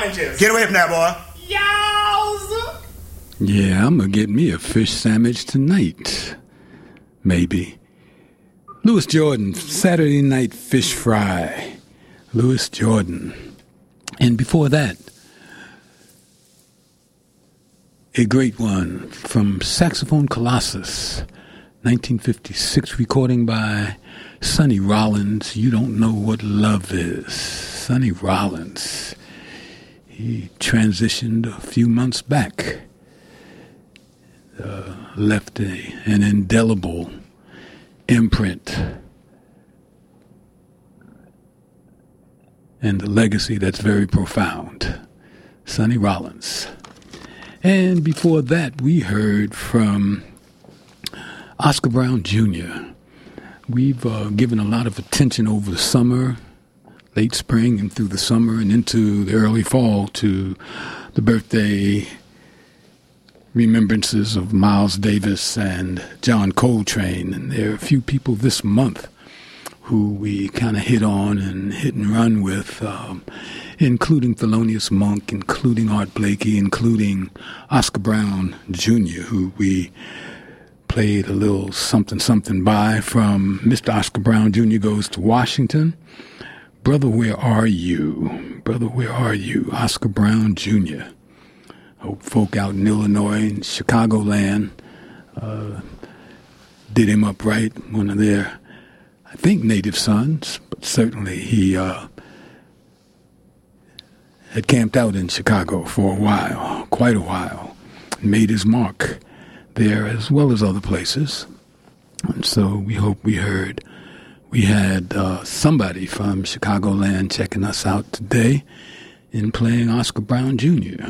sandwiches. Get away from that, boy. Yowza. Yeah, I'm gonna get me a fish sandwich tonight. Maybe. Louis Jordan, Saturday Night Fish Fry. Louis Jordan. And before that, a great one from Saxophone Colossus, 1956 recording by Sonny Rollins, You Don't Know What Love Is. Sonny Rollins. He transitioned a few months back. Left an indelible imprint and a legacy that's very profound. Sonny Rollins. And before that, we heard from Oscar Brown Jr. We've given a lot of attention over the summer, late spring and through the summer and into the early fall to the birthday remembrances of Miles Davis and John Coltrane. And there are a few people this month who we kind of hit on and hit and run with, including Thelonious Monk, including Art Blakey, including Oscar Brown Jr., who we played a little something by from Mr. Oscar Brown Jr. Goes to Washington. Brother, Where Are You? Brother, Where Are You? Oscar Brown Jr. Hope folk out in Illinois and Chicagoland did him up right, one of their, I think, native sons, but certainly he had camped out in Chicago for a while, quite a while, and made his mark there as well as other places. And so we hope we had somebody from Chicagoland checking us out today in playing Oscar Brown Jr.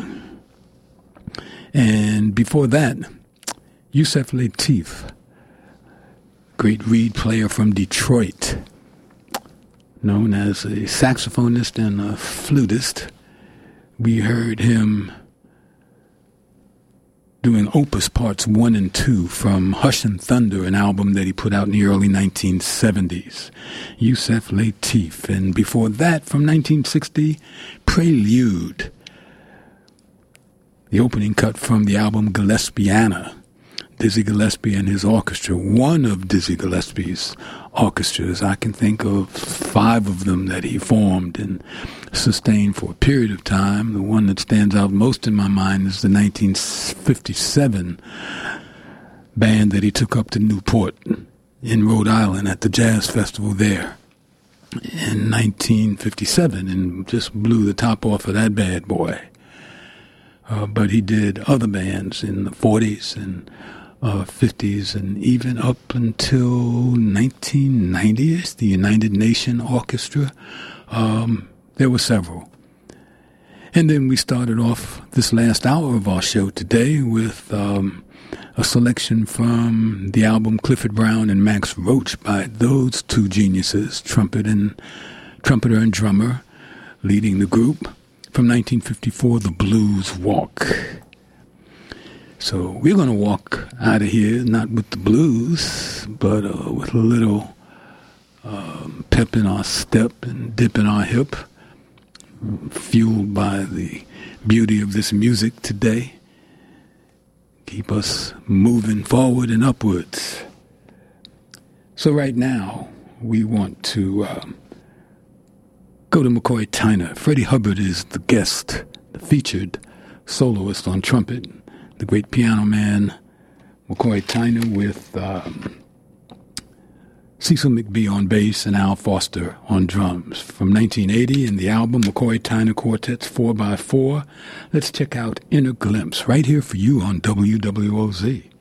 And before that, Yusef Lateef, great reed player from Detroit, known as a saxophonist and a flutist. We heard him doing Opus Parts 1 and 2 from Hush and Thunder, an album that he put out in the early 1970s. Yusef Lateef. And before that, from 1960, Prelude, the opening cut from the album Gillespiana. Dizzy Gillespie and his orchestra, one of Dizzy Gillespie's orchestras. I can think of 5 of them that he formed and sustained for a period of time. The one that stands out most in my mind is the 1957 band that he took up to Newport in Rhode Island at the Jazz Festival there in 1957 and just blew the top off of that bad boy. But he did other bands in the 40s and 50s and even up until 1990s, the United Nation Orchestra. There were several. And then we started off this last hour of our show today with a selection from the album Clifford Brown and Max Roach by those two geniuses, trumpeter and drummer, leading the group. From 1954, The Blues Walk. So we're going to walk out of here, not with the blues, but with a little pep in our step and dip in our hip, fueled by the beauty of this music today. Keep us moving forward and upwards. So right now, we want to go to McCoy Tyner. Freddie Hubbard is the guest, the featured soloist on trumpet. The great piano man, McCoy Tyner, with Cecil McBee on bass and Al Foster on drums. From 1980 in the album McCoy Tyner Quartet's 4x4, let's check out Inner Glimpse right here for you on WWOZ.